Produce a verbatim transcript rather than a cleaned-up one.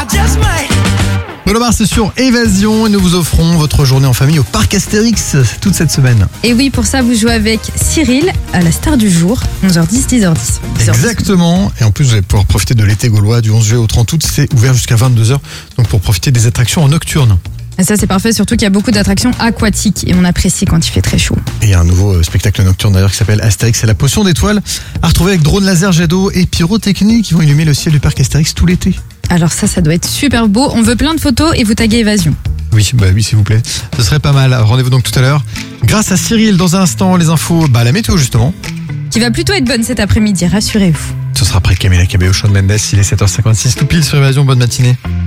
Bruno Mars c'est sur Évasion et nous vous offrons votre journée en famille au parc Astérix toute cette semaine. Et oui, pour ça, vous jouez avec Cyril à la star du jour, onze heures dix, dix heures dix. Exactement, et en plus vous allez pouvoir profiter de l'été gaulois du onze juillet au trente août, c'est ouvert jusqu'à vingt-deux heures, donc pour profiter des attractions en nocturne. Et ça, c'est parfait, surtout qu'il y a beaucoup d'attractions aquatiques et on apprécie quand il fait très chaud. Et il y a un nouveau spectacle nocturne d'ailleurs qui s'appelle Astérix et la potion d'étoiles, à retrouver avec drone laser, jet d'eau et pyrotechnie qui vont illuminer le ciel du parc Astérix tout l'été. Alors ça, ça doit être super beau. On veut plein de photos et vous taguez Évasion. Oui, bah oui, s'il vous plaît. Ce serait pas mal. Rendez-vous donc tout à l'heure. Grâce à Cyril, dans un instant, les infos, bah la météo justement. Qui va plutôt être bonne cet après-midi, rassurez-vous. Ce sera après Camila Cabello, Shawn Mendes, il est sept heures cinquante-six, tout pile sur Évasion, bonne matinée.